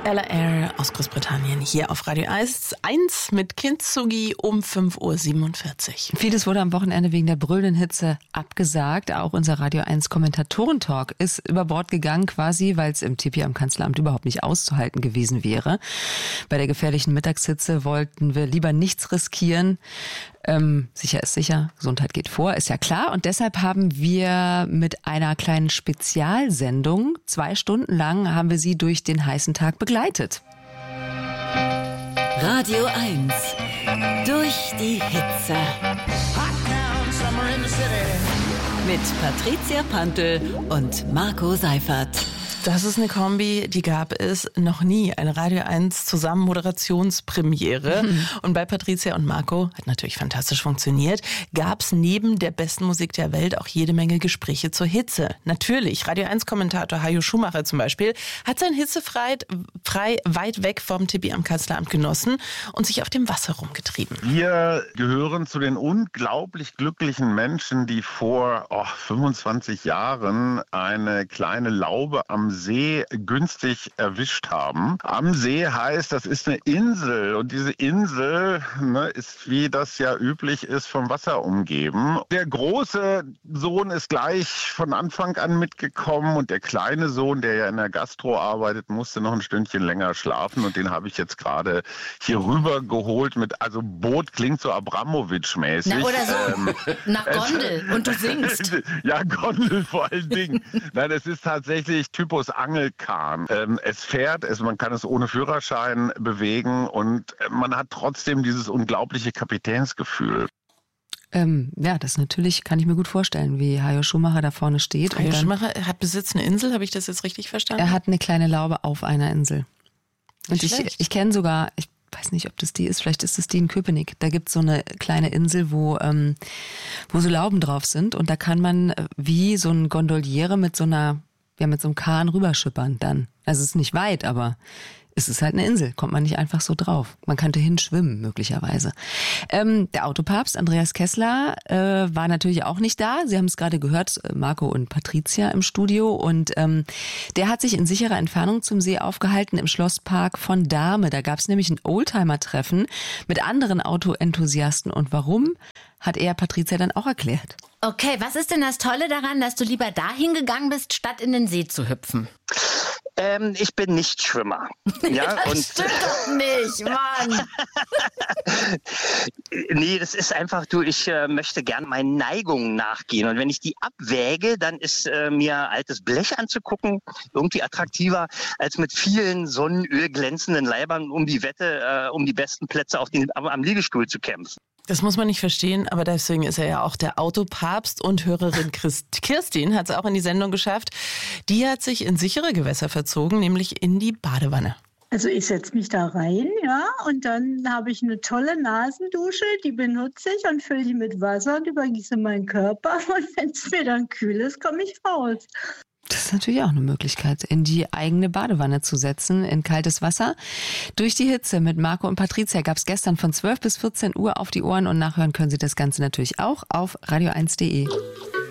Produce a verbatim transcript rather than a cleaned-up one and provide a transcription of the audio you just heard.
Ella Eyre aus Großbritannien hier auf Radio eins mit Kintsugi um fünf Uhr siebenundvierzig. Vieles wurde am Wochenende wegen der brüllenden Hitze abgesagt. Auch unser Radio eins Kommentatorentalk ist über Bord gegangen quasi, weil es im Tipi am Kanzleramt überhaupt nicht auszuhalten gewesen wäre. Bei der gefährlichen Mittagshitze wollten wir lieber nichts riskieren. Ähm, sicher ist sicher, Gesundheit geht vor, ist ja klar. Und deshalb haben wir mit einer kleinen Spezialsendung, zwei Stunden lang, haben wir Sie durch den heißen Tag begleitet. Radio eins. Durch die Hitze. Mit Patricia Pantel und Marco Seifert. Das ist eine Kombi, die gab es noch nie. Eine Radio eins Zusammen-Moderationspremiere. Mhm. Und bei Patricia und Marco, hat natürlich fantastisch funktioniert, gab es neben der besten Musik der Welt auch jede Menge Gespräche zur Hitze. Natürlich, Radio eins Kommentator Hajo Schumacher zum Beispiel hat sein Hitzefrei frei weit weg vom Tipi am Kanzleramt genossen und sich auf dem Wasser rumgetrieben. Wir gehören zu den unglaublich glücklichen Menschen, die vor oh, fünfundzwanzig Jahren eine kleine Laube am See günstig erwischt haben. Am See heißt, das ist eine Insel und diese Insel ne, ist, wie das ja üblich ist, vom Wasser umgeben. Der große Sohn ist gleich von Anfang an mitgekommen und der kleine Sohn, der ja in der Gastro arbeitet, musste noch ein Stündchen länger schlafen und den habe ich jetzt gerade hier rüber geholt mit, also Boot klingt so Abramowitsch-mäßig. Na, oder so, ähm, nach Gondel und du singst. Ja, Gondel vor allen Dingen. Nein, es ist tatsächlich Typus Angelkahn. Ähm, es fährt, es, man kann es ohne Führerschein bewegen und man hat trotzdem dieses unglaubliche Kapitänsgefühl. Ähm, ja, das natürlich kann ich mir gut vorstellen, wie Hajo Schumacher da vorne steht. Hajo Schumacher hat besitzt eine Insel, habe ich das jetzt richtig verstanden? Er hat eine kleine Laube auf einer Insel. Und Nicht ich, ich kenne sogar, ich weiß nicht, ob das die ist, vielleicht ist es die in Köpenick. Da gibt es so eine kleine Insel, wo, ähm, wo so Lauben drauf sind und da kann man wie so ein Gondoliere mit so einer ja mit so einem Kahn rüberschippern dann. Also es ist nicht weit, aber es ist halt eine Insel, kommt man nicht einfach so drauf. Man könnte hinschwimmen möglicherweise. Ähm, der Autopapst Andreas Kessler äh, war natürlich auch nicht da. Sie haben es gerade gehört, Marco und Patricia im Studio. Und ähm, der hat sich in sicherer Entfernung zum See aufgehalten im Schlosspark von Dahme. Da gab es nämlich ein Oldtimer-Treffen mit anderen Autoenthusiasten. Und warum, hat er Patricia dann auch erklärt. Okay, was ist denn das Tolle daran, dass du lieber dahin gegangen bist, statt in den See zu hüpfen? Ähm, ich bin nicht Schwimmer. Ja, das und stimmt doch nicht, Mann. Nee, das ist einfach, du, ich äh, möchte gern meinen Neigungen nachgehen. Und wenn ich die abwäge, dann ist äh, mir altes Blech anzugucken irgendwie attraktiver, als mit vielen Sonnenöl glänzenden Leibern um die Wette, äh, um die besten Plätze auf den, am, am Liegestuhl zu kämpfen. Das muss man nicht verstehen, aber deswegen ist er ja auch der Autopapst und Hörerin Christ, Kirstin hat es auch in die Sendung geschafft. Die hat sich in sichere Gewässer verzogen, nämlich in die Badewanne. Also ich setze mich da rein, ja, und dann habe ich eine tolle Nasendusche, die benutze ich und fülle die mit Wasser und übergieße meinen Körper. Und wenn es mir dann kühl ist, komme ich raus. Das ist natürlich auch eine Möglichkeit, in die eigene Badewanne zu setzen, in kaltes Wasser. Durch die Hitze mit Marco und Patricia gab es gestern von zwölf bis vierzehn Uhr auf die Ohren und nachhören können Sie das Ganze natürlich auch auf radio eins punkt de.